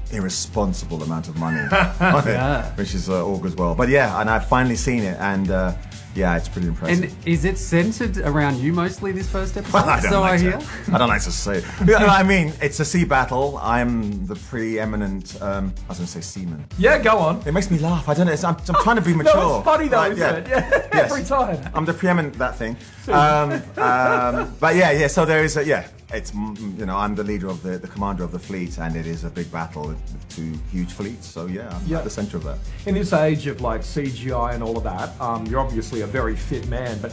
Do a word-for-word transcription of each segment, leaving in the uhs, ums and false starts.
irresponsible amount of money on it, Yeah. which is uh, all good as well. But yeah, and I've finally seen it, and uh, yeah, it's pretty impressive. And is it centered around you mostly, this first episode? I don't so like I to, hear. I don't like to say. Yeah, I mean, it's a sea battle. I'm the preeminent. Um, I was going to say seaman. Yeah, go on. It makes me laugh. I don't know. It's, I'm, I'm trying to be mature. No, it's funny though, Right, isn't yeah. it? Yeah, Yes. every time. I'm the preeminent that thing. Um, um, but yeah, yeah. So there is a yeah. It's mm, you know I'm the leader of the the commander of the fleet, and it is a big battle with two huge fleets. So yeah, I'm Yeah. at the center of that. In this age of like C G I and all of that, um, you're obviously a very fit man. But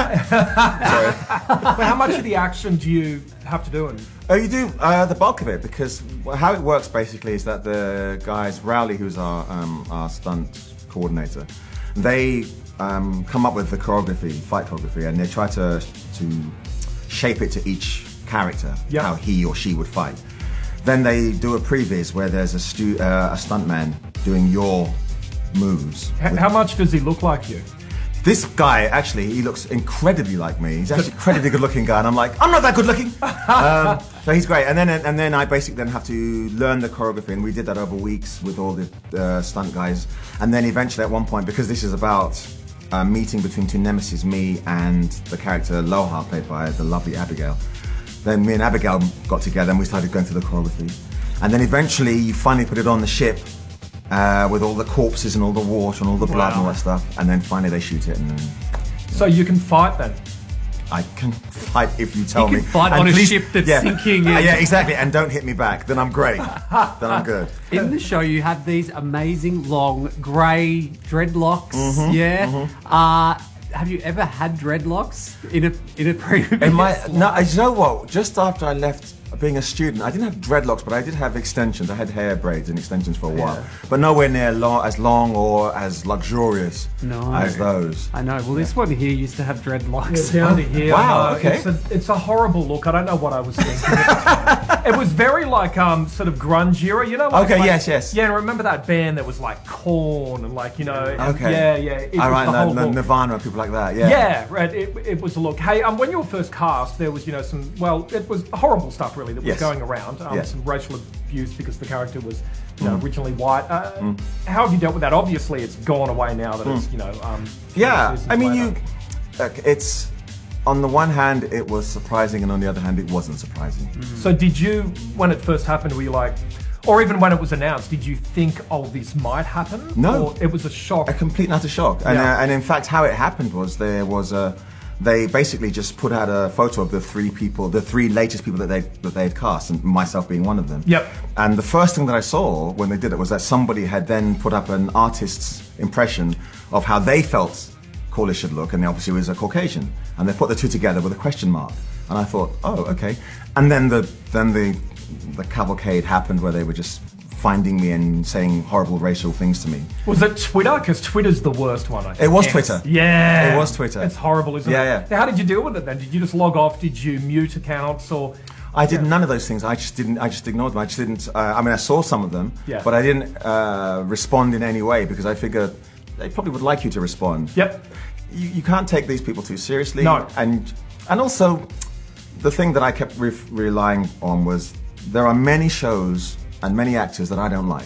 but how much of the action do you have to do? And Oh, you do uh, the bulk of it, because how it works basically is that the guys, Rowley, who's our um, our stunt coordinator, they um, come up with the choreography, fight choreography, and they try to to shape it to each character, Yeah. how he or she would fight. Then they do a previs where there's a stu- uh, a stuntman doing your moves. h- how much does he look like you? This guy, actually, he looks incredibly like me. He's actually an incredibly good-looking guy, and I'm like, I'm not that good-looking. um, so he's great. And then, and then I basically then have to learn the choreography, and we did that over weeks with all the uh, stunt guys. And then eventually, at one point, because this is about a meeting between two nemesis, me and the character Loha, played by the lovely Abigail. Then me and Abigail got together, and we started going through the choreography. And then eventually, you finally put it on the ship. Uh, with all the corpses and all the water and all the blood and all that stuff, and then finally they shoot it, and then So you can fight then. I can fight if you tell You me. can fight And on a please- ship that's yeah. sinking in. Uh, yeah, exactly, and don't hit me back. Then I'm great. Then I'm good. In the show, you have these amazing long grey dreadlocks. Mm-hmm, yeah. Uh, have you ever had dreadlocks in a in a previous? In my, no, you know what? Just after I left being a student, I didn't have dreadlocks, but I did have extensions. I had hair braids and extensions for a while, but nowhere near long, as long or as luxurious No. as those. I know. Well, this one here used to have dreadlocks. Down to here. Wow, no, okay. It's a, it's a horrible look. I don't know what I was thinking. It was very like um sort of grunge era, you know? Like, Okay, like- yes, yes. Yeah, and remember that band that was like Korn and like, you know. and- Okay. Yeah, yeah. It All was right, the no, whole no, look. Nirvana and people like that. Yeah. Yeah, right. It, it was a look. Hey, um, when you were first cast, there was, you know, some, well, it was horrible stuff really that was Yes. going around. Um, Yes. Some racial abuse because the character was, you know, originally white. Uh, How have you dealt with that? Obviously, it's gone away now that it's, you know. Um, Yeah, seasons I mean, later. you. Look, it's on the one hand it was surprising, and on the other hand it wasn't surprising. So did you, when it first happened, were you like, or even when it was announced, did you think, oh, this might happen? No. Or it was a shock? A complete and utter shock. And, Yeah. uh, and in fact, how it happened was there was a. They basically just put out a photo of the three people, the three latest people that they that they had cast, and myself being one of them. Yep. And the first thing that I saw when they did it was that somebody had then put up an artist's impression of how they felt Corliss should look, and obviously he was a Caucasian, and they put the two together with a question mark. And I thought, oh, okay. And then the then the the cavalcade happened where they were just finding me and saying horrible racial things to me. Was it Twitter? Because Twitter's the worst one, I think. It was Yes. Twitter. Yeah. It was Twitter. It's horrible, isn't Yeah, it? yeah. Now, how did you deal with it then? Did you just log off? Did you mute accounts or... I did none of those things. I just didn't. I just ignored them. I just didn't. Uh, I mean, I saw some of them, Yeah. but I didn't uh, respond in any way because I figured they probably would like you to respond. Yep. You, you can't take these people too seriously. No. And and also, the thing that I kept re- relying on was there are many shows and many actors that I don't like.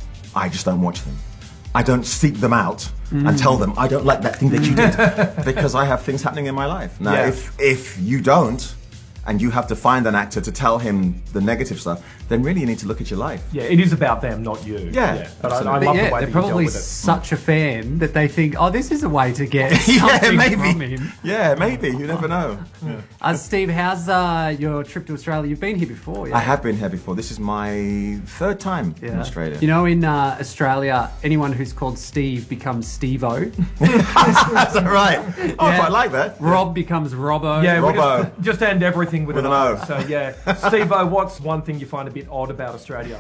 I just don't watch them. I don't seek them out and tell them I don't like that thing that you did because I have things happening in my life. Now, Yeah. if if you don't, and you have to find an actor to tell him the negative stuff, then really you need to look at your life. Yeah, it is about them, not you. Yeah, But I, I absolutely. love But yeah, the way they're that you dealt probably with it. such a fan that they think, oh, this is a way to get Yeah, something maybe. from him. Yeah, maybe. You never know. Uh, Steve, how's uh, your trip to Australia? You've been here before, yeah? I have been here before. This is my third time in Yeah. Australia. You know, in uh, Australia, anyone who's called Steve becomes Steve-O. That's all right. Oh, Yeah. I like that. Rob becomes Robbo. Yeah, we Robbo. just, just end everything with, With an an O. O. So yeah, Steve-O, what's one thing you find a bit odd about Australia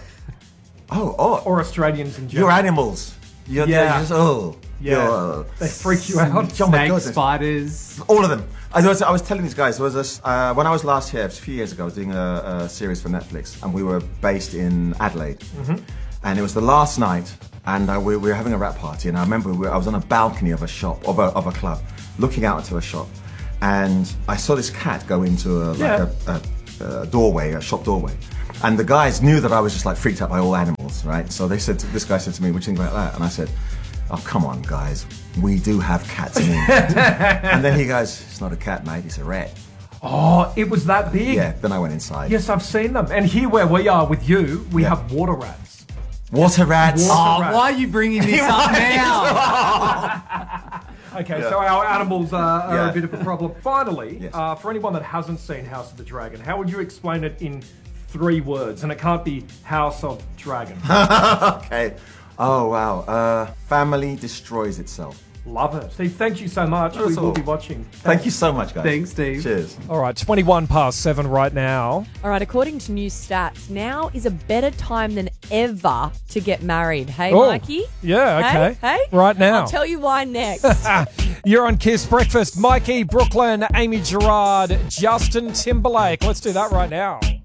Oh, oh. or Australians in You're general? animals. You're, Yeah. you're just, oh. Yeah, You're- they freak you out. Oh my Snake goodness. spiders. All of them. I was, I was telling these guys, there was this, uh, when I was last here, it was a few years ago, I was doing a, a series for Netflix, and we were based in Adelaide. Mm-hmm. And it was the last night, and uh, we, we were having a wrap party, and I remember we were, I was on a balcony of a shop, of a, of a club, looking out into a shop, and I saw this cat go into a, like Yeah. a, a, a doorway, a shop doorway. And the guys knew that I was just like freaked out by all animals. animals, right? So they said, to, this guy said to me, what do you think about that? And I said, oh, come on, guys. We do have cats in England. And then he goes, it's not a cat, mate, it's a rat. Oh, it was that big? Yeah, then I went inside. Yes, I've seen them. And here where we are with you, we Yeah. have water rats. Water rats. Water Oh, rat. why are you bringing this up now? Okay, Yeah. so our animals uh, are Yeah. a bit of a problem. Finally, Yes. uh, for anyone that hasn't seen House of the Dragon, how would you explain it in three words? And it can't be House of Dragon. Okay. Oh, wow. Uh, family destroys itself. Love it. Steve, thank you so much. That's we will all. be watching. Thank you so much, guys. Thanks, Steve. Cheers. All right, twenty-one past seven right now. All right, according to new stats, now is a better time than ever to get married. Hey, Oh, Mikey? yeah, okay. Hey? Hey? Right now. I'll tell you why next. You're on Kiss Breakfast. Mikey, Brooklyn, Amy Gerard, Justin Timberlake. Let's do that right now.